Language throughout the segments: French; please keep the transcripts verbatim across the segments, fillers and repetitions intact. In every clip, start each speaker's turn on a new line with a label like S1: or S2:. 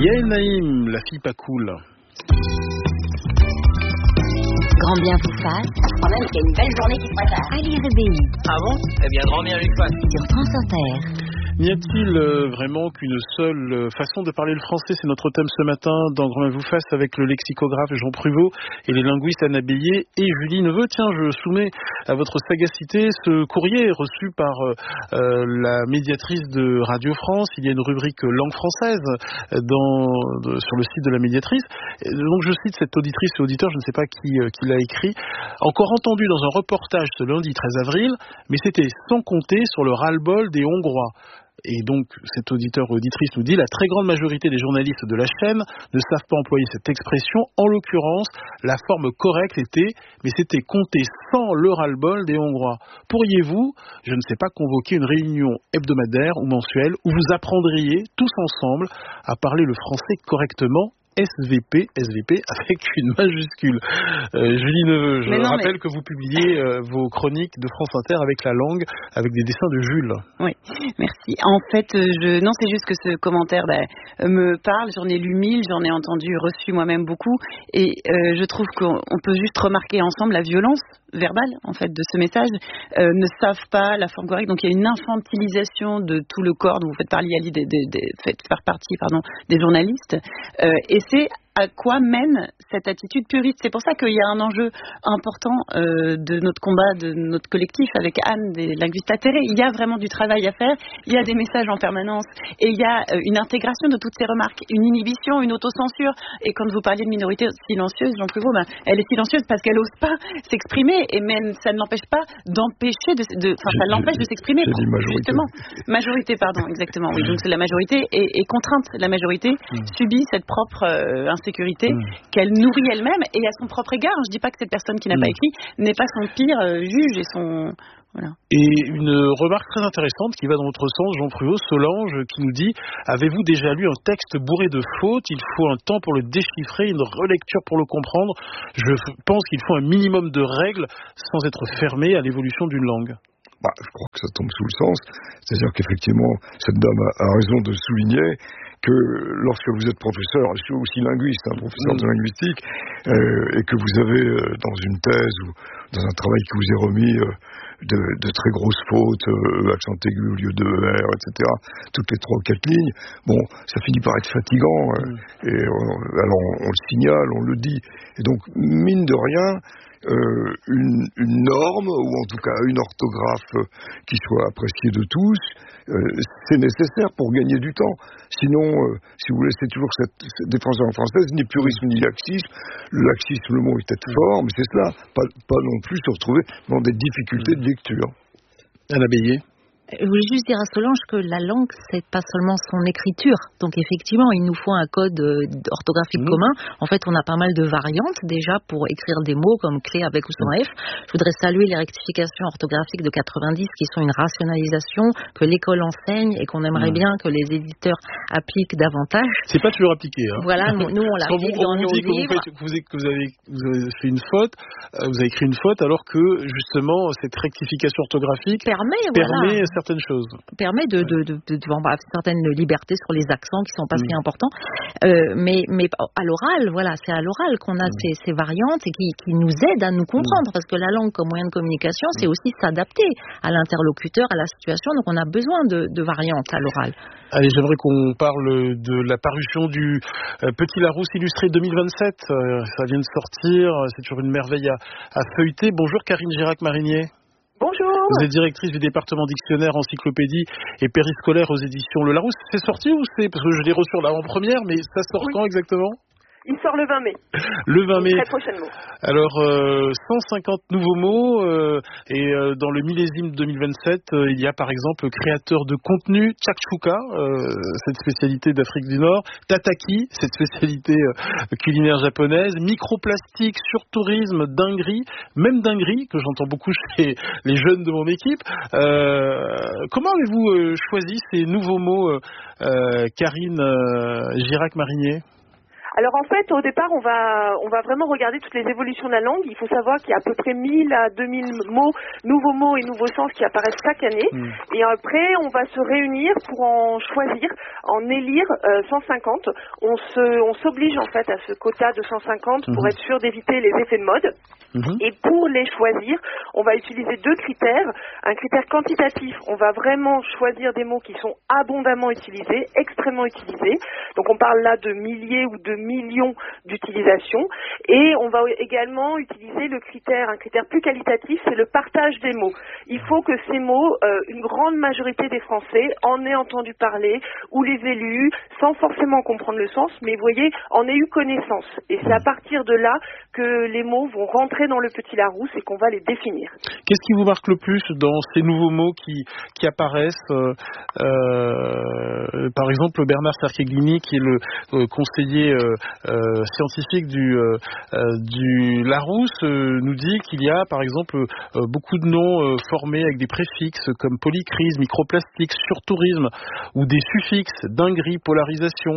S1: Yael Naïm, la fille pas cool.
S2: Grand bien vous fasse.
S3: Quand même, il y a une belle journée qui se prépare.
S2: À l'I R B I.
S4: Ah bon? Eh bien, grand bien lui fasse.
S2: Sur France Inter.
S1: N'y a-t-il euh, vraiment qu'une seule euh, façon de parler le français? C'est notre thème ce matin dans Grand bien vous fasse avec le lexicographe Jean Pruvot et les linguistes Anna Bélier et Julie Neveu. Tiens, je soumets à votre sagacité ce courrier reçu par euh, euh, la médiatrice de Radio France. Il y a une rubrique langue française dans, de, sur le site de la médiatrice. Et donc je cite cette auditrice et auditeur, je ne sais pas qui, euh, qui l'a écrit. Encore entendu dans un reportage ce lundi treize avril, mais c'était sans compter sur le ras-le-bol des Hongrois. Et donc, cet auditeur ou auditrice nous dit « La très grande majorité des journalistes de la chaîne ne savent pas employer cette expression. En l'occurrence, la forme correcte était, mais c'était compté sans le ras-le-bol des Hongrois. Pourriez-vous, je ne sais pas, convoquer une réunion hebdomadaire ou mensuelle où vous apprendriez tous ensemble à parler le français correctement ?» S V P, S V P avec une majuscule. Euh, Julie Neveu, je non, rappelle mais... que vous publiez euh, vos chroniques de France Inter avec la langue, avec des dessins de Jules.
S5: Oui, merci. En fait, je... non, c'est juste que ce commentaire bah, me parle. J'en ai lu mille, j'en ai entendu, reçu moi-même beaucoup. Et euh, je trouve qu'on peut juste remarquer ensemble la violence verbale, en fait, de ce message. Euh, ne savent pas la forme correcte. Donc, il y a une infantilisation de tout le corps dont vous faites partie, Ali, des, des, des, faites faire partie, pardon, des journalistes. Euh, et c'est à quoi mène cette attitude puriste. C'est pour ça qu'il y a un enjeu important euh, de notre combat, de notre collectif avec Anne, des linguistes atterrés. Il y a vraiment du travail à faire, il y a des messages en permanence et il y a euh, une intégration de toutes ces remarques, une inhibition, une autocensure. Et quand vous parliez de minorité silencieuse, Jean Pruvot, ben, elle est silencieuse parce qu'elle n'ose pas s'exprimer et même ça ne l'empêche pas d'empêcher, de, de, enfin ça l'empêche de s'exprimer. Justement, majorité, pardon, exactement. Oui, donc la majorité est, est contrainte. La majorité mmh. subit cette propre euh, sécurité mmh. qu'elle nourrit elle-même et à son propre égard. Je ne dis pas que cette personne qui n'a mmh. pas écrit n'est pas son pire euh, juge et son... Voilà.
S1: Et une remarque très intéressante qui va dans votre sens, Jean Pruvot, Solange, qui nous dit « Avez-vous déjà lu un texte bourré de fautes? Il faut un temps pour le déchiffrer, une relecture pour le comprendre. Je pense qu'il faut un minimum de règles sans être fermé à l'évolution d'une langue. »
S6: Bah, je crois que ça tombe sous le sens. C'est-à-dire qu'effectivement, cette dame a, a raison de souligner que lorsque vous êtes professeur, je suis aussi linguiste, hein, professeur mmh. de linguistique, euh, et que vous avez euh, dans une thèse ou dans un travail qui vous est remis euh, de, de très grosses fautes, euh, accent aigu au lieu de E R, et cetera, toutes les trois ou quatre lignes, bon, ça finit par être fatigant, euh, mmh. et euh, alors on, on le signale, on le dit, et donc mine de rien, Euh, une, une norme, ou en tout cas une orthographe euh, qui soit appréciée de tous, euh, c'est nécessaire pour gagner du temps. Sinon, euh, si vous voulez, c'est toujours cette, cette défense en française, ni purisme ni laxisme. Le laxisme, le mot est peut-être fort, mais c'est cela. Pas, pas non plus se retrouver dans des difficultés de lecture.
S1: Anna Bélier.
S2: Je voulais juste dire à Solange que la langue, c'est pas seulement son écriture. Donc effectivement, il nous faut un code orthographique mmh. commun. En fait, on a pas mal de variantes déjà pour écrire des mots comme clé avec ou sans F. Je voudrais saluer les rectifications orthographiques de quatre-vingt-dix qui sont une rationalisation que l'école enseigne et qu'on aimerait mmh. bien que les éditeurs appliquent davantage.
S1: C'est pas toujours appliqué. Hein.
S2: Voilà, nous, nous on l'applique dans nos livres.
S1: Que vous, faites, que, vous avez, que vous avez fait une faute, vous avez écrit une faute, alors que justement cette rectification orthographique
S2: permet,
S1: permet
S2: voilà.
S1: certaines choses.
S2: Permet de, de, de, de, de, de certaines libertés sur les accents qui sont pas mmh. si importants. Euh, mais, mais à l'oral, voilà, c'est à l'oral qu'on a mmh. ces, ces variantes et qui, qui nous aident à nous comprendre. Mmh. Parce que la langue comme moyen de communication, c'est aussi s'adapter à l'interlocuteur, à la situation. Donc on a besoin de, de variantes à l'oral.
S1: Allez, j'aimerais qu'on parle de la parution du euh, Petit Larousse illustré deux mille vingt-sept. Euh, ça vient de sortir. C'est toujours une merveille à, à feuilleter. Bonjour Karine Girac-Marinier.
S7: Bonjour.
S1: Vous êtes directrice du département dictionnaire, encyclopédie et périscolaire aux éditions Le Larousse. C'est sorti ou c'est... Parce que je l'ai reçu en avant-première, mais ça sort oui. quand exactement ?
S7: Il sort le vingt mai.
S1: Le vingt mai.
S7: Très prochainement.
S1: Alors, euh, cent cinquante nouveaux mots. Euh, et euh, dans le millésime deux mille vingt-sept, euh, il y a par exemple créateur de contenu, Tchaktchouka, euh, cette spécialité d'Afrique du Nord, Tataki, cette spécialité euh, culinaire japonaise, microplastique, surtourisme, dinguerie, même dinguerie, que j'entends beaucoup chez les jeunes de mon équipe. Euh, comment avez-vous euh, choisi ces nouveaux mots, euh, euh, Karine euh, Girac-Marinier ?
S7: Alors en fait, au départ, on va on va vraiment regarder toutes les évolutions de la langue. Il faut savoir qu'il y a à peu près mille à deux mille mots, nouveaux mots et nouveaux sens qui apparaissent chaque année. Mmh. Et après, on va se réunir pour en choisir, en élire euh, cent cinquante. On se on s'oblige en fait à ce quota de cent cinquante pour mmh. être sûr d'éviter les effets de mode. Mmh. Et pour les choisir, on va utiliser deux critères. Un critère quantitatif, on va vraiment choisir des mots qui sont abondamment utilisés, extrêmement utilisés. Donc on parle là de milliers ou de millions d'utilisations. Et on va également utiliser le critère, un critère plus qualitatif, c'est le partage des mots. Il faut que ces mots, euh, une grande majorité des Français en aient entendu parler, ou les aient lus, sans forcément comprendre le sens, mais vous voyez, en aient eu connaissance. Et c'est à partir de là que les mots vont rentrer dans le petit Larousse et qu'on va les définir.
S1: Qu'est-ce qui vous marque le plus dans ces nouveaux mots qui, qui apparaissent euh, euh, par exemple, Bernard Cercheglini, qui est le euh, conseiller euh, euh, scientifique du, euh, du Larousse, euh, nous dit qu'il y a par exemple euh, beaucoup de noms euh, formés avec des préfixes comme polycrise, microplastique, surtourisme, ou des suffixes, dinguerie, polarisation.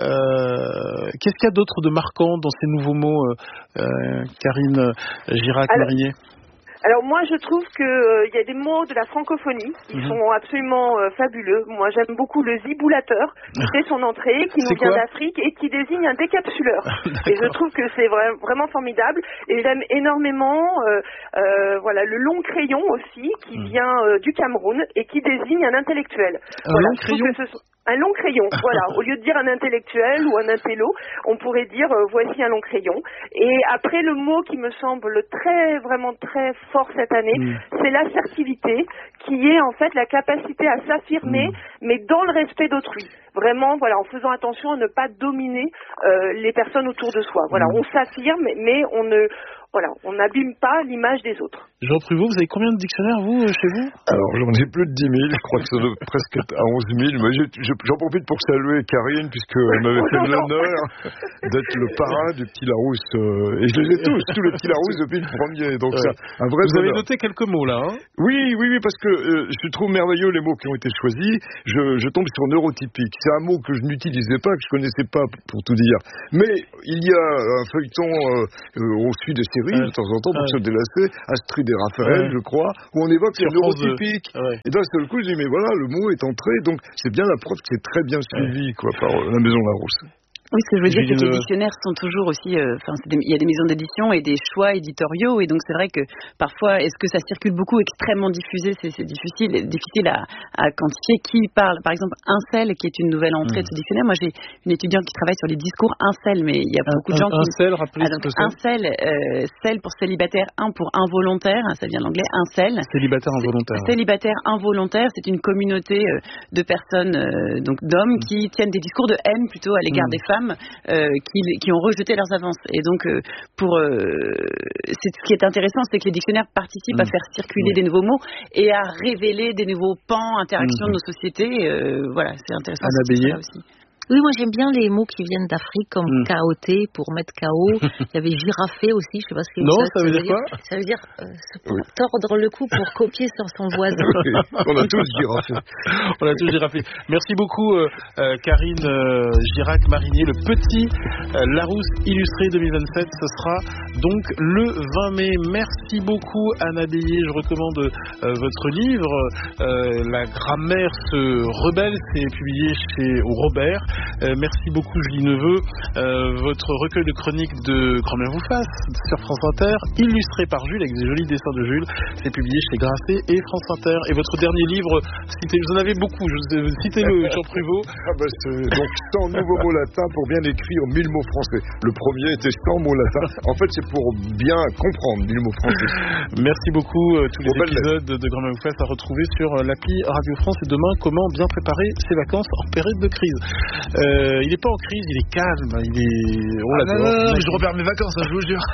S1: Euh, qu'est-ce qu'il y a d'autre de marquant dans ces nouveaux mots, euh, euh, Karine Girac-Marié?
S7: Alors moi je trouve que il euh, y a des mots de la francophonie qui mmh. sont absolument euh, fabuleux. Moi j'aime beaucoup le ziboulateur qui fait son entrée, qui nous vient d'Afrique et qui désigne un décapsuleur. Et je trouve que c'est vra- vraiment formidable. Et j'aime énormément euh, euh, voilà le long crayon aussi qui mmh. vient euh, du Cameroun et qui désigne un intellectuel.
S1: Un
S7: voilà,
S1: long crayon.
S7: Que ce soit un long crayon, voilà. Au lieu de dire un intellectuel ou un intello, on pourrait dire euh, voici un long crayon. Et après le mot qui me semble très vraiment très fort cette année, mmh. c'est l'assertivité, qui est en fait la capacité à s'affirmer, mmh. mais dans le respect d'autrui. Vraiment, voilà, en faisant attention à ne pas dominer euh, les personnes autour de soi. Voilà, mmh. on s'affirme, mais on ne Voilà, on n'abîme pas l'image des autres.
S1: Jean Pruvot, vous avez combien de dictionnaires, vous, chez vous?
S6: Alors, j'en ai plus de dix mille, je crois que ça doit presque être à onze mille. Mais je, je, j'en profite pour saluer Karine, puisqu'elle m'avait fait l'honneur d'être le parrain du petit Larousse. Euh, et je les ai tous, tous les petits Larousse depuis le premier. Donc, ouais. ça, un vrai
S1: vous avez
S6: honneur.
S1: noté quelques mots, là, hein?
S6: Oui, oui, oui, parce que euh, je trouve merveilleux les mots qui ont été choisis. Je, je tombe sur neurotypique. C'est un mot que je n'utilisais pas, que je connaissais pas, pour tout dire. Mais il y a un feuilleton, euh, euh, on suit des séries, de temps en temps, pour ouais. se délasser, Astrid et Raphaël, ouais. je crois, où on évoque les neurotypiques. Ouais. Et d'un seul coup, je dis, mais voilà, le mot est entré, donc c'est bien la preuve que c'est très bien suivi, quoi, par la Maison Larousse.
S5: Oui, ce que je veux dire, c'est que les dictionnaires sont toujours aussi... Enfin, euh, il y a des maisons d'édition et des choix éditoriaux, et donc c'est vrai que parfois, est-ce que ça circule beaucoup, extrêmement diffusé, c'est, c'est difficile, difficile à, à quantifier. Qui parle, par exemple, Incel, qui est une nouvelle entrée mmh. de ce dictionnaire. Moi, j'ai une étudiante qui travaille sur les discours Incel, mais il y a un, beaucoup de gens
S1: un,
S5: qui...
S1: Incel, rappelez-moi ce que c'est.
S5: Incel, euh, celle pour célibataire, un pour involontaire, ça vient de l'anglais, Incel.
S1: Célibataire involontaire.
S5: C'est, célibataire involontaire, c'est une communauté euh, de personnes, euh, donc d'hommes, mmh. qui tiennent des discours de haine plutôt à l'égard mmh. des femmes, euh, Qui, qui ont rejeté leurs avances. Et donc, euh, pour, euh, c'est, ce qui est intéressant, c'est que les dictionnaires participent mmh. à faire circuler mmh. des nouveaux mots et à révéler des nouveaux pans, interactions mmh. de nos sociétés. Euh, voilà, c'est intéressant.
S1: Anna Bélier.
S5: Aussi.
S2: Oui, moi j'aime bien les mots qui viennent d'Afrique, comme mmh. K O T pour mettre K O. Il y avait girafé aussi, je sais pas ce que
S1: non,
S2: ça,
S1: ça, ça veut dire quoi?
S2: Ça veut dire euh, pour oui. tordre le cou pour copier sur son voisin.
S6: Oui, on a tous girafé.
S1: On a tous girafé. Merci beaucoup, euh, euh, Karine euh, Girac-Marinier. Le petit euh, Larousse illustré deux mille vingt-sept, ce sera donc le vingt mai. Merci beaucoup, Anna Bélier. Je recommande euh, votre livre, euh, La grammaire se rebelle. C'est publié chez au Robert. Euh, merci beaucoup Julie Neveu. Euh, votre recueil de chroniques de Grand-mère vous fasse sur France Inter, illustré par Jules avec des jolis dessins de Jules, c'est publié chez Grasset et France Inter. Et votre dernier livre, citez, vous en avez beaucoup, je, citez-le Jean Pruvot.
S6: Ah bah c'est donc cent nouveaux mots latins pour bien écrire mille mots français. Le premier était cent mots latins. En fait c'est pour bien comprendre mille mots français.
S1: Merci beaucoup. Euh, tous les épisodes de Grand-mère vous fasse à retrouver sur euh, l'appli Radio France. Et demain, comment bien préparer ses vacances en période de crise. Euh, il n'est pas en crise, il est calme, il est... On
S8: ah non, non, non, mais je repère mes vacances, hein, je vous jure.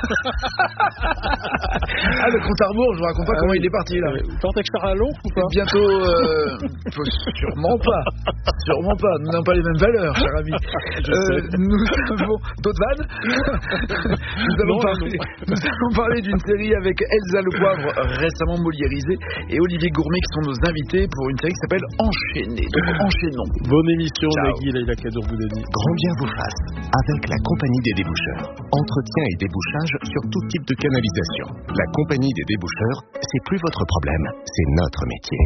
S8: Ah, le compte à rebours, je vous raconte pas ah, comment oui. il est parti là.
S1: Vous partez avec Sarah Long ou pas?
S8: Bientôt, euh, sûrement pas. Sûrement pas, nous n'avons pas les mêmes valeurs, cher ami. Euh, nous avons d'autres vannes. nous, allons
S1: non,
S8: parler,
S1: non.
S8: nous allons parler d'une série avec Elsa Le Poivre, récemment moliérisée, et Olivier Gourmet qui sont nos invités pour une série qui s'appelle Enchaîné. Donc enchaînons.
S1: Bonne émission,
S8: Ciao.
S1: Nagui, Leïla Kadour Boudani.
S9: Grand bien vous fasse avec la Compagnie des déboucheurs. Entretien et débouchage sur tout type de canalisation. La Compagnie des déboucheurs, c'est plus votre problème, c'est notre métier.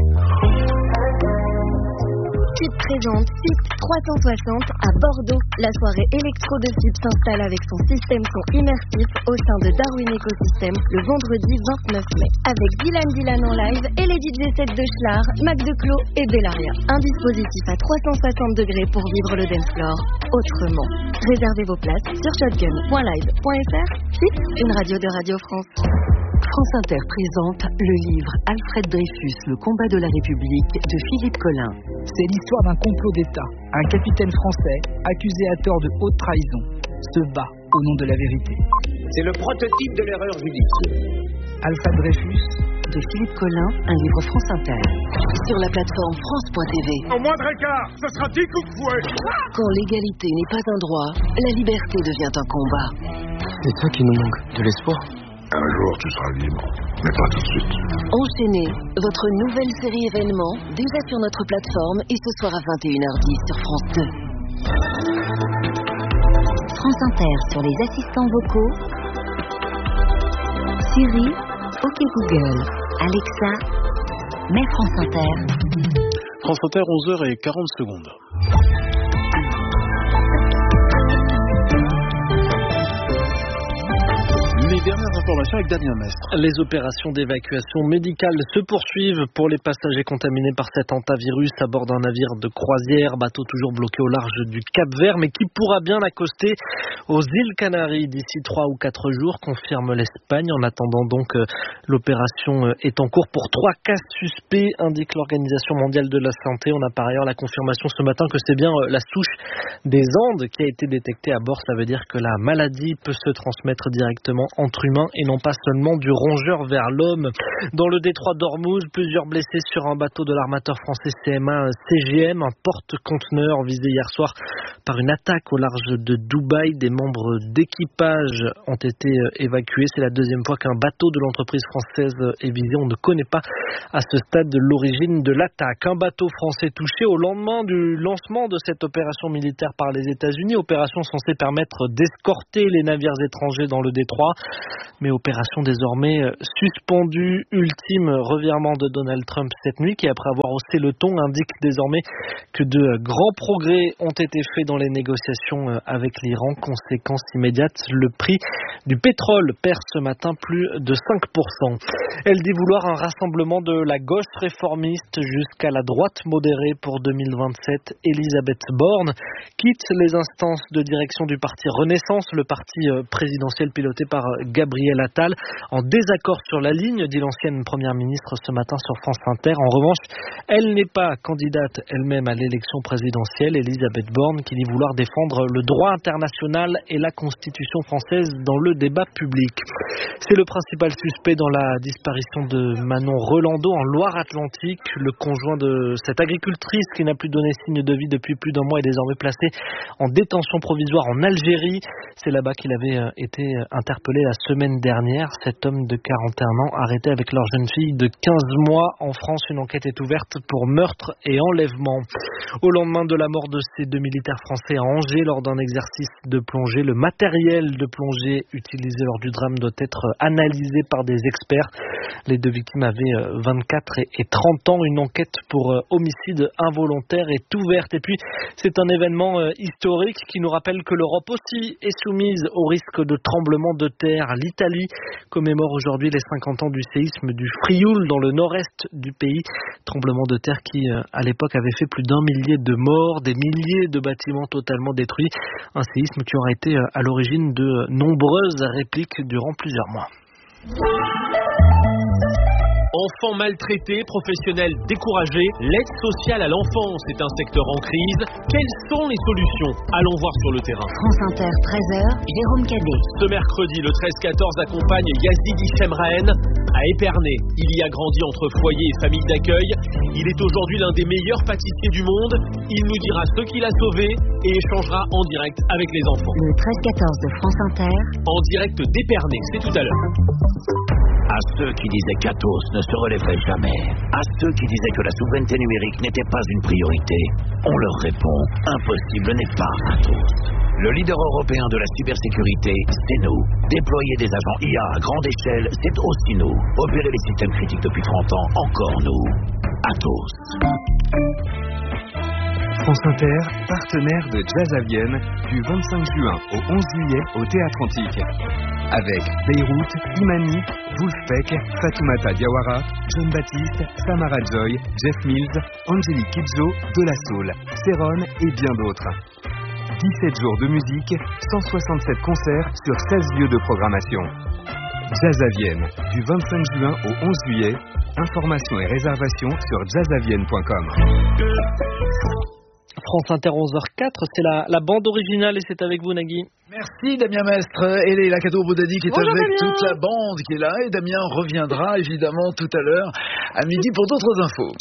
S10: F I P présente F I P trois cent soixante à Bordeaux. La soirée électro de F I P s'installe avec son système son immersif au sein de Darwin Ecosystem le vendredi vingt-neuf mai. Avec Dylan Dylan en live et les D J sets de Schlar, Mac de Clos et Bellaria. Un dispositif à trois cent soixante degrés pour vivre le dance floor autrement. Réservez vos places sur shotgun point live point f r. F I P, une radio de Radio France.
S11: France Inter présente le livre Alfred Dreyfus, le combat de la République de Philippe Collin.
S12: C'est l'histoire d'un complot d'État. Un capitaine français, accusé à tort de haute trahison, se bat au nom de la vérité.
S13: C'est le prototype de l'erreur judiciaire.
S12: Alfred Dreyfus
S11: de Philippe Collin, un livre France Inter. Sur la plateforme France point t v.
S13: Au moindre écart, ce sera dix coups de fouet.
S11: Quand l'égalité n'est pas un droit, la liberté devient un combat.
S14: C'est ça qui nous manque, de l'espoir.
S6: Un jour, tu seras libre, mais pas tout de suite.
S11: Enchaîné, votre nouvelle série événement, déjà sur notre plateforme et ce soir à vingt et une heures dix sur France deux.
S10: France Inter sur les assistants vocaux. Siri, OK Google, Alexa, mets France Inter.
S1: France Inter, onze heures quarante secondes. Les dernières informations avec Damien Mestre.
S15: Les opérations d'évacuation médicale se poursuivent pour les passagers contaminés par cet hantavirus à bord d'un navire de croisière, bateau toujours bloqué au large du Cap-Vert, mais qui pourra bien accoster aux îles Canaries d'ici trois ou quatre jours, confirme l'Espagne. En attendant donc, l'opération est en cours pour trois cas suspects, indique l'Organisation mondiale de la santé. On a par ailleurs la confirmation ce matin que c'est bien la souche des Andes qui a été détectée à bord. Ça veut dire que la maladie peut se transmettre directement entre humains et non pas seulement du rongeur vers l'homme. Dans le détroit d'Ormuz, plusieurs blessés sur un bateau de l'armateur français C M un C G M, un porte-conteneur visé hier soir par une attaque au large de Dubaï. Des membres d'équipage ont été évacués. C'est la deuxième fois qu'un bateau de l'entreprise française est visé. On ne connaît pas à ce stade l'origine de l'attaque. Un bateau français touché au lendemain du lancement de cette opération militaire par les États-Unis. Opération censée permettre d'escorter les navires étrangers dans le détroit. Mais opération désormais suspendue. Ultime revirement de Donald Trump cette nuit, qui après avoir haussé le ton indique désormais que de grands progrès ont été faits dans les négociations avec l'Iran. Conséquence immédiate, le prix du pétrole perd ce matin plus de cinq pour cent. Elle dit vouloir un rassemblement de la gauche réformiste jusqu'à la droite modérée pour deux mille vingt-sept. Elisabeth Borne quitte les instances de direction du parti Renaissance, le parti présidentiel piloté par Gabriel Attal, en désaccord sur la ligne, dit l'ancienne première ministre ce matin sur France Inter. En revanche, elle n'est pas candidate elle-même à l'élection présidentielle. Elisabeth Borne qui dit vouloir défendre le droit international et la Constitution française dans le débat public. C'est le principal suspect dans la disparition de Manon Rolando en Loire-Atlantique. Le conjoint de cette agricultrice qui n'a plus donné signe de vie depuis plus d'un mois est désormais placé en détention provisoire en Algérie. C'est là-bas qu'il avait été interpellé la semaine dernière. Cet homme de quarante et un ans arrêté avec leur jeune fille de quinze mois. En France, une enquête est ouverte pour meurtre et enlèvement. Au lendemain de la mort de ces deux militaires français à Angers lors d'un exercice de plongée, le matériel de plongée utilisé lors du drame doit être analysé par des experts. Les deux victimes avaient vingt-quatre et trente ans. Une enquête pour homicide involontaire est ouverte. Et puis, c'est un événement historique qui nous rappelle que l'Europe aussi est soumise au risque de tremblement de terre. L'Italie commémore aujourd'hui les cinquante ans du séisme du Frioul dans le nord-est du pays. Tremblement de terre qui, à l'époque, avait fait plus d'un millier de morts, des milliers de bâtiments totalement détruits. Un séisme qui aura été à l'origine de nombreuses répliques durant plusieurs mois.
S16: En Enfants maltraités, professionnels découragés, l'aide sociale à l'enfance est un secteur en crise. Quelles sont les solutions? Allons voir sur le terrain.
S11: France Inter, treize heures, Jérôme Cadet.
S16: Ce mercredi, le treize quatorze accompagne Yazidi Chemraen à Épernay. Il y a grandi entre foyer et famille d'accueil. Il est aujourd'hui l'un des meilleurs pâtissiers du monde. Il nous dira ce qu'il a sauvé et échangera en direct avec les enfants.
S11: Le treize quatorze de France Inter.
S16: En direct d'Épernay, c'est tout à l'heure.
S13: À ceux qui disaient qu'Atos ne se relèverait jamais, à ceux qui disaient que la souveraineté numérique n'était pas une priorité, on leur répond, impossible n'est pas Atos. Le leader européen de la cybersécurité, c'est nous. Déployer des agents I A à grande échelle, c'est aussi nous. Opérer les systèmes critiques depuis trente ans, encore nous. Atos.
S17: France Inter, partenaire de Jazz à Vienne, du vingt-cinq juin au onze juillet au Théâtre Antique. Avec Beyrouth, Imani, Wolfpack, Fatoumata Diawara, John Baptiste, Samara Joy, Jeff Mills, Angélique Kidjo, De La Soul, Céron et bien d'autres. dix-sept jours de musique, cent soixante-sept concerts sur seize lieux de programmation. Jazz à Vienne, du vingt-cinq juin au onze juillet. Informations et réservations sur jazz à vienne point com.
S15: France Inter onze heures quatre, c'est la, la bande originale et c'est avec vous Nagui.
S8: Merci Damien Mestre et Leila Kaddour-Boudadi qui est
S15: Bonjour,
S8: avec
S15: Damien.
S8: toute la bande qui est là et Damien reviendra évidemment tout à l'heure à midi pour d'autres infos.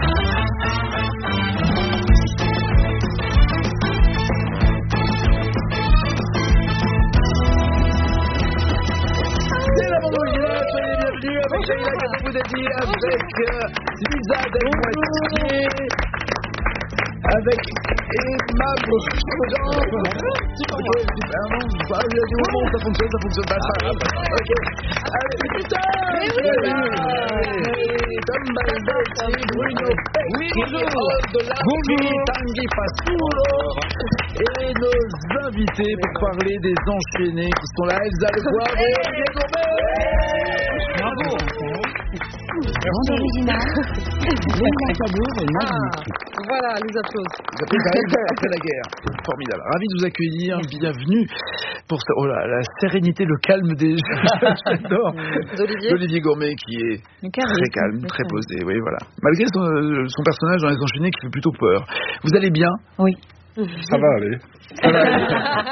S8: C'est la bande originale, soyez les bienvenus avec Leila Kaddour-Boudadi, avec euh, Lisa Delmoitier, avec Emma Bourgeois. Ok, super, non, bah, il a dit au monde, ça fonctionne, ça fonctionne pas, c'est pas grave. Ok, allez, putain, Tom Baldetti, Bruno Peck, Bonjour, Tanguy Fassuro, et nos invités pour parler des enchaînés qui sont là, Elsa Lepoivre et Olivier Gourmet. Bravo.
S11: Bande originale, Leila Kaddour et Nagui.
S2: Voilà, les applaudissements.
S8: Les applaudissements après la guerre. Formidable. Ravi de vous accueillir. Bienvenue pour ça. Oh là, la sérénité, le calme des j'adore.
S2: D'Olivier.
S8: D'Olivier Gourmet qui est
S2: calme,
S8: très calme, très posé. Oui, voilà. Malgré son, son personnage dans Les Enchaînés qui fait plutôt peur. Vous allez bien?
S2: Oui.
S6: Ça va aller.
S8: Ça va aller.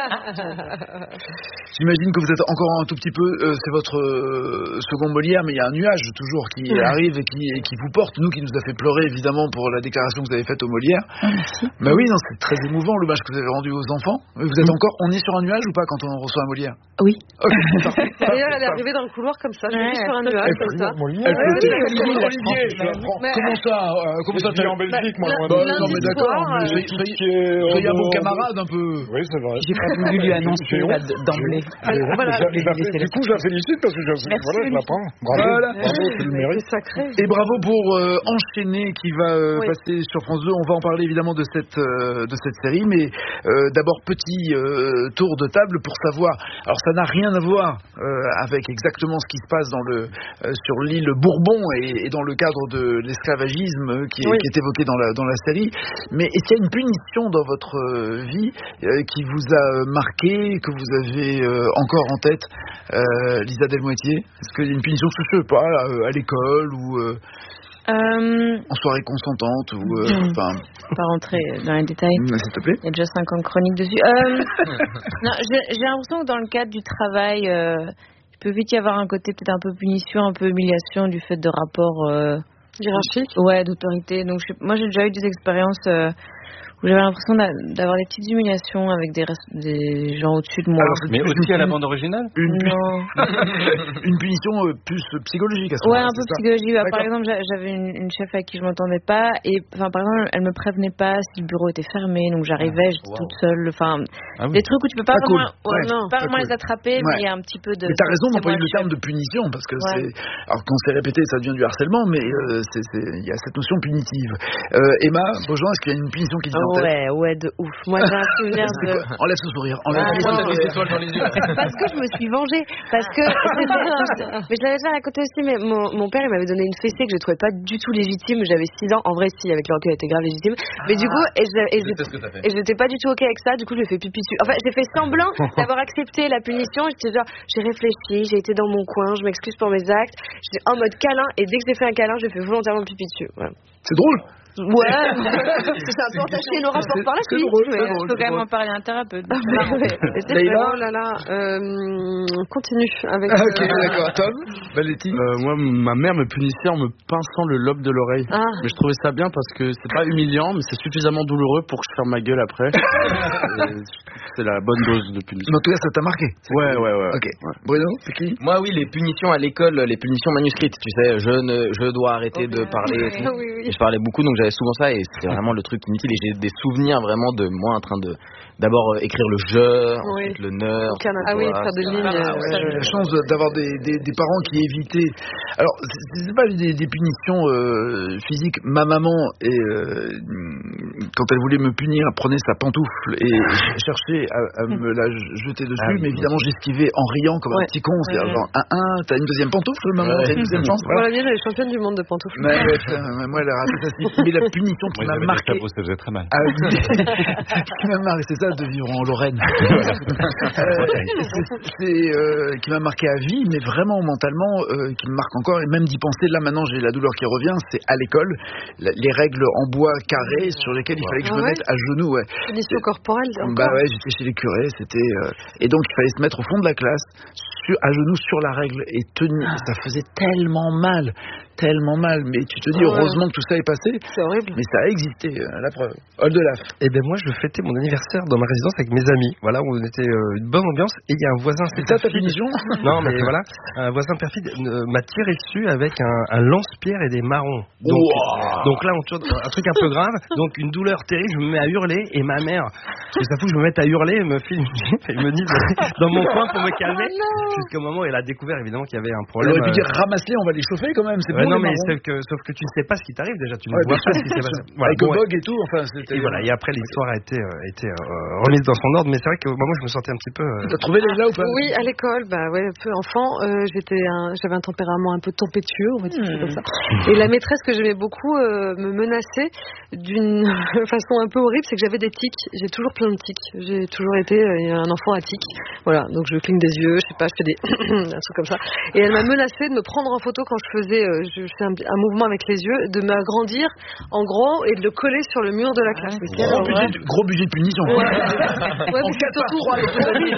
S8: J'imagine que vous êtes encore un tout petit peu, euh, c'est votre euh, second Molière, mais il y a un nuage toujours qui
S2: Oui.
S8: arrive et qui, et qui vous porte, nous qui nous a fait pleurer évidemment pour la déclaration que vous avez faite au Molière.
S2: Ah, merci.
S8: Bah oui, non, c'est très émouvant l'hommage que vous avez rendu aux enfants. Vous êtes encore, on est sur un nuage ou pas quand on reçoit un Molière?
S2: Oui.
S8: Ok, parfait.
S18: D'ailleurs, elle est arrivée dans le couloir comme ça, je l'ai vue sur un nuage
S8: Elle
S18: comme ça.
S8: Elle flottait. Olivier, je l'apprends.
S18: Mais-
S8: Comment ça euh, Comment ça
S6: Je vis en Belgique, moi.
S18: Bah,
S6: moi.
S18: lundi
S8: Non mais d'accord,
S18: soir,
S8: mais
S18: euh,
S8: soyez- soyez soyez un bon camarade un peu.
S6: Oui, c'est vrai.
S5: J'ai pas voulu lui annoncer
S6: J'ai honte.
S5: là, d- d'emblée.
S6: J'ai honte.
S18: Voilà.
S6: Je la- je la fé- Du coup, je la félicite parce que je,
S5: Merci,
S6: voilà, je
S5: Olivier.
S6: l'apprends. Bravo.
S8: Voilà.
S6: Bravo, tu le mérites.
S18: C'est sacré.
S8: Et bravo pour euh, Enchaîner qui va euh,
S18: Oui.
S8: passer sur France deux. On va en parler évidemment de cette euh, de cette série, mais euh, d'abord petit euh, tour de table pour savoir. Alors ça n'a rien à voir euh, avec exactement ce qui se passe dans le euh, sur l'île Bourbon et, et dans le cadre de l'esclavagisme euh, qui, est-
S18: Oui.
S8: qui est évoqué dans la dans la série. Mais est-ce qu'il y a une punition dans votre euh, vie euh, qui vous a marqué, que vous avez euh, encore en tête, euh, Lisa Delmoitier? Est-ce qu'il y a une punition, je sais pas, euh, à l'école ou euh,
S5: Euh,
S8: en soirée consentante ou euh,
S5: Hmm.
S8: enfin,
S5: pas rentrer dans les détails.
S8: s'il te plaît.
S5: Il y a déjà cinquante chroniques dessus. Euh, non, j'ai j'ai l'impression que dans le cadre du travail, euh, il peut vite y avoir un côté peut-être un peu punition, un peu humiliation du fait de rapports euh,
S18: hiérarchiques.
S5: Ouais, d'autorité. Donc je- moi j'ai déjà eu des expériences euh, où j'avais l'impression d'a- d'avoir des petites humiliations avec des, res- des gens au-dessus de moi.
S8: Alors, c'est
S19: Mais
S8: plus
S19: aussi
S8: une-
S19: à la bande originale
S8: Une,
S5: Non.
S8: une punition euh, plus psychologique à ce
S5: Ouais,
S8: moment-là.
S5: un peu
S8: c'est ça
S5: psychologique. Bah, par
S8: D'accord.
S5: exemple, j'a- j'avais une, une chef avec qui je m'entendais pas, et enfin, par exemple, elle me prévenait pas si le bureau était fermé, donc j'arrivais, j'étais
S8: wow.
S5: toute seule. Enfin,
S8: Ah oui.
S5: des trucs où tu peux pas
S8: Pas
S5: vraiment,
S8: cool. Ouais,
S5: non,
S8: pas
S5: pas vraiment
S8: cool.
S5: les attraper,
S8: Ouais.
S5: mais il y a un petit peu de.
S8: Mais t'as raison
S5: c'est
S8: d'employer
S5: moi
S8: le
S5: chef.
S8: terme de punition parce que
S5: Ouais.
S8: c'est alors quand c'est répété ça devient du harcèlement mais euh, c'est c'est- il y a cette notion punitive. Euh, Emma Beaujean, est-ce qu'il y a une punition qui te
S18: Ah Ouais, ouais, de ouf. Moi, j'ai un souvenir de...
S8: Enlève ce sourire. Enlève
S18: Ah,
S8: ce
S18: non,
S8: sourire.
S18: mais-
S8: étoiles dans les yeux.
S18: Parce que je me suis vengée. Parce que. Mais je l'avais déjà raconté aussi, mais mon, mon père, il m'avait donné une fessée que je trouvais pas du tout légitime. J'avais six ans. En vrai, si, avec le recul, elle était grave légitime. Mais du coup, et je, et
S8: Je sais ce que t'as fait.
S18: et j'étais pas du tout ok avec ça. Du coup, je lui ai fait pipi dessus. Enfin, j'ai fait semblant d'avoir accepté la punition. J'étais genre, j'ai réfléchi, j'ai été dans mon coin, je m'excuse pour mes actes. J'étais en mode câlin. Et dès que j'ai fait un câlin, j'ai fait volontairement pipi dessus. Voilà.
S8: C'est drôle.
S18: Ouais, ça a un peu entaché nos rapports par la
S8: c'est
S18: suite.
S8: drôle,
S18: mais-
S8: c'est drôle,
S5: Je peux quand même en parler à un thérapeute.
S18: Leïla, oh là là, euh, continue avec.
S8: Ah, ok,
S18: euh,
S8: d'accord. Tom, Valérie.
S19: Euh, moi, ma mère me punissait en me pinçant le lobe de l'oreille.
S18: Ah.
S19: Mais je trouvais ça bien parce que c'est pas humiliant, mais c'est suffisamment douloureux pour que je ferme ma gueule après. Et c'est la bonne dose de punition.
S8: En tout cas, ça t'a marqué.
S19: Ouais, ouais, ouais.
S8: Ok. Bruno, c'est qui?
S4: Moi, oui, les punitions à l'école, les punitions manuscrites. Tu sais, je ne, je dois arrêter de parler. Et tout.
S18: Oui, oui.
S4: Et je parlais beaucoup, donc j'avais souvent ça, et c'était vraiment le truc inutile. Et j'ai des souvenirs vraiment de moi en train de d'abord euh, écrire le je,
S18: Oui.
S4: ensuite le ne.
S18: Aucun- Ah oui, faire des lignes.
S8: Ah, ouais, j'ai eu la chance d'avoir des, des, des parents qui évitaient. Alors, c'est c'est pas des, des punitions euh, physiques. Ma maman, et, euh, quand elle voulait me punir, elle prenait sa pantoufle et cherchait à, à me la jeter dessus.
S4: Ah oui,
S8: mais évidemment, j'esquivais en riant comme
S18: Ouais.
S8: un petit con. C'est
S18: Ouais.
S8: genre, un, un, t'as une deuxième pantoufle, maman,
S4: Ouais.
S8: t'as une deuxième chance.
S18: Voilà,
S8: Voilà.
S18: bien, elle est championne du monde de pantoufles.
S8: Mais, ouais, putain, moi, elle a raté ça. Mais la punition qui m'a marqué.
S19: Ça faisait très mal.
S8: Ah, oui. qui m'a marqué, c'est ça, de vivre en Lorraine. Euh, c'est- c'est euh, qui m'a marqué à vie, mais vraiment mentalement, euh, qui me marque encore, et même d'y penser, là maintenant j'ai la douleur qui revient, c'est à l'école, la- les règles en bois carré sur lesquelles il fallait que je me
S18: Ah ouais
S8: mette à genoux. Ouais.
S18: Punition corporelle,
S8: Bah
S18: encore.
S8: ouais, j'étais chez les curés, c'était euh, et donc il fallait se mettre au fond de la classe, sur, à genoux sur la règle et tenir. Et ça faisait tellement mal, tellement mal. Mais tu te dis
S18: Ouais.
S8: heureusement que tout ça est passé.
S18: C'est horrible.
S8: Mais ça a existé, euh, la preuve. Oldelaf.
S20: Eh ben moi je fêtais mon anniversaire dans ma résidence avec mes amis. Voilà, où on était euh, une bonne ambiance et il y a un voisin.
S8: C'est ça ta punition?
S20: Non mais voilà, un voisin perfide euh, m'a tiré dessus avec un, un lance-pierre et des marrons. Donc,
S8: Wow.
S20: donc là on tourne un truc un peu grave. Donc une douleur terrible, je me mets à hurler et ma mère, et ça fout que je me mette à hurler, elle me file une gifle, elle me dit dans mon coin pour me calmer. Jusqu'au moment où elle a découvert évidemment qu'il y avait un
S8: On
S20: problème.
S8: aurait pu
S20: euh,
S8: dire ramasse-les, on va les chauffer quand même. C'est
S20: Ouais,
S8: bon,
S20: non
S8: les
S20: mais
S8: marrons.
S20: sauf que, sauf que tu ne sais pas ce qui t'arrive déjà, tu ne
S8: Ouais,
S20: vois
S8: bien
S20: pas
S8: sûr,
S20: ce qui s'est
S8: bien
S20: passé.
S8: sûr.
S20: Voilà,
S8: Avec
S20: bon,
S8: le bug et tout, enfin c'était.
S20: et voilà, et après l'histoire a été, euh, a été euh, remise dans son ordre, mais c'est vrai que bah, moi je me sentais un petit peu. Euh...
S8: T'as trouvé les là ou pas?
S18: Oui, à l'école, bah ouais, peu enfant, euh, j'étais un, j'avais un tempérament un peu tempétueux, on va dire ça comme ça. Et la maîtresse que j'aimais beaucoup euh, me menaçait d'une façon un peu horrible, c'est que j'avais des tics. J'ai toujours plein de tics. J'ai toujours été euh, un enfant à tics. Voilà, donc je cligne des yeux, je sais pas, je fais des un truc comme ça. Et elle m'a menacé de me prendre en photo quand je faisais, euh, je fais un, un mouvement avec les yeux, de m'agrandir en gros et de le coller sur le mur de la classe. Mais quelle
S8: Gros
S18: horreur.
S8: budget, gros budget de punition.
S18: Ouais,
S8: En
S18: mais c'est
S8: quatre par
S18: surtout
S8: trois, les deux amis.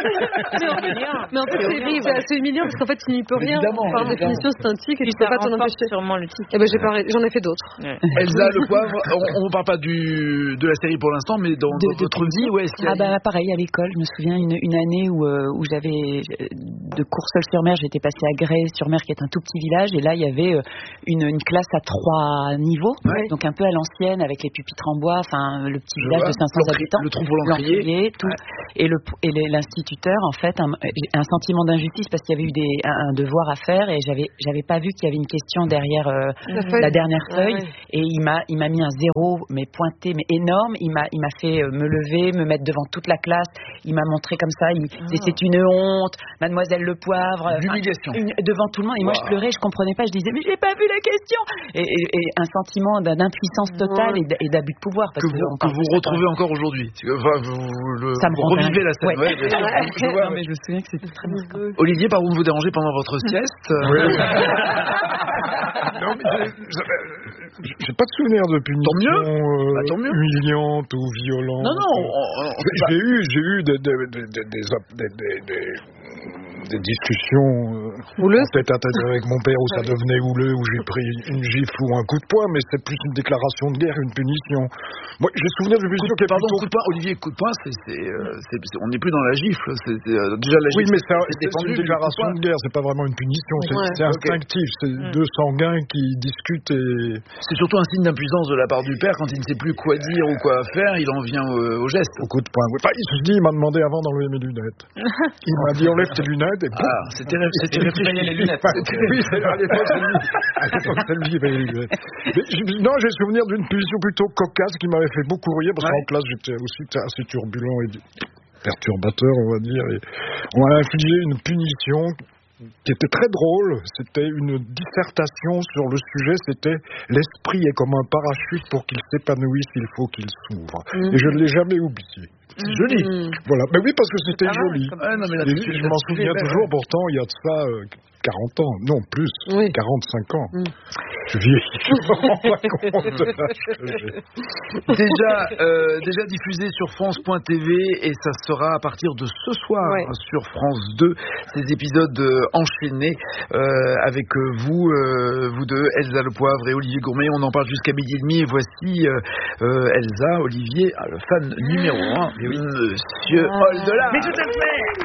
S18: mais en fait, c'est c'est assez humiliant parce qu'en fait, tu n'y peux rien.
S8: Évidemment,
S18: Par
S8: évidemment.
S18: définition, c'est un tic et tu peux pas t'en empêcher.
S5: Sûrement le tic.
S18: Eh ben, j'ai parlé- j'en ai fait d'autres.
S8: Elsa, le poivre, on ne parle pas du, de la série pour l'instant, mais dans,
S21: De-
S8: dans
S21: de
S8: votre vie, ouais, est-ce qu'il y a-
S21: Ah bah pareil à l'école, je me souviens une, une année où, euh, où j'avais de Courseulles-sur-Mer, j'étais passée à Grès-sur-Mer qui est un tout petit village et là il y avait euh, une, une classe à trois niveaux,
S8: Ouais.
S21: donc un peu à l'ancienne avec les pupitres en bois, enfin le petit
S8: Je
S21: village
S8: vois.
S21: de cinq cents
S8: L'encri-
S21: habitants.
S8: le trou pour l'encrier.
S21: tout. Et le et les- l'instituteur en fait un, un sentiment d'injustice parce qu'il y avait eu des, un, un devoir à faire et j'avais j'avais pas vu qu'il y avait une question derrière euh,
S18: La
S21: la,
S18: feuille.
S21: dernière
S18: Ah
S21: feuille
S18: ouais.
S21: et il m'a il m'a mis un zéro mais pointé mais énorme, il m'a il m'a fait euh, me lever, me mettre devant toute la classe, il m'a montré comme ça, il disait c'est une honte, mademoiselle Le Poivre, euh,
S8: L'humiliation.
S21: une- devant tout le monde et moi
S8: Wow.
S21: je pleurais, je comprenais pas, je disais mais j'ai pas vu la question et, et- et un sentiment d'un- d'impuissance totale et d'- et d'abus de pouvoir parce
S8: que vous,
S21: encore
S8: que vous
S21: plus,
S8: retrouvez encore aujourd'hui. Enfin, vous, vous le,
S21: ça me
S8: vous
S21: rend
S8: revivez
S21: dingue.
S8: la scène.
S21: Ouais.
S8: Ouais, bien sûr. Je vois,
S21: Non,
S8: ouais.
S21: mais je me souviens que c'était très marquant.
S8: Olivier, pardon de vous déranger pendant votre sieste.
S6: Non, mais j'ai- j'ai- j'ai pas de souvenir de punition
S8: Tant mieux.
S6: euh,
S8: Bah, tant mieux.
S6: humiliante ou violente.
S8: Non, non. on- on-
S6: J'ai j'ai eu, j'ai eu des, des, des, des, des, des, des, des- des discussions euh, en tête à tête avec mon père où ça devenait houleux, où j'ai pris une gifle ou un coup de poing, mais c'est plus une déclaration de guerre, une punition. Moi, j'ai souvenir de punition qui est
S8: Pardon,
S6: plutôt-
S8: coup de poing, Olivier, coup de poing, c'est, c'est, euh, c'est- c'est- on n'est plus dans la gifle. C'est, c'est, euh, déjà la
S6: Oui,
S8: gifle.
S6: mais c'est
S8: c'est
S6: c'est
S8: défendu,
S6: une
S8: le
S6: déclaration
S8: coup
S6: de
S8: poing.
S6: guerre, c'est pas vraiment une punition, c'est
S8: Ouais,
S6: c'est
S8: ok.
S6: instinctif, c'est deux sanguins qui discutent et...
S8: C'est surtout un signe d'impuissance de la part du père quand il ne sait plus quoi dire ou quoi faire, il en vient au, au geste.
S6: Au coup de poing. Oui. Enfin, il se dit, il m'a demandé avant d'enlever mes lunettes. Il m'a dit enlève tes lunettes. lunettes et boum.
S8: Ah, c'était c'était réfléchi.
S4: les lunettes.
S6: Oui, c'est à l'époque, à l'époque, c'est lui qui payait les lunettes. Mais, je- non, j'ai souvenir d'une punition plutôt cocasse qui m'avait fait beaucoup rire parce qu'en classe, j'étais aussi assez turbulent et perturbateur, on va dire. Et on m'a infligé une punition qui était très drôle. C'était une dissertation sur le sujet. C'était l'esprit est comme un parachute, pour qu'il s'épanouisse, il faut qu'il s'ouvre.
S8: Mhm.
S6: Et je ne l'ai jamais oublié. C'est joli. Voilà. Mais oui, parce que c'était
S8: Ah,
S6: joli.
S8: ouais, non, mais
S6: Et
S8: là-dessus,
S6: je m'en
S8: là-dessus,
S6: souviens
S8: là,
S6: toujours.
S8: ouais.
S6: Pourtant, il y a de ça euh, quarante ans. Non, plus.
S18: Oui.
S6: quarante-cinq ans. Je vieillis. Je me rends pas compte de l'âge que j'ai.
S8: déjà, euh, déjà diffusé sur France point T V et ça sera à partir de ce soir
S18: Ouais.
S8: hein, sur France deux, ces épisodes euh, enchaînés euh, avec euh, vous, euh, vous deux, Elsa Le Poivre et Olivier Gourmet. On en parle jusqu'à midi et demi et voici euh, euh, Elsa, Olivier, ah, le fan numéro un, Monsieur Holdelar.
S18: Mais tout à fait.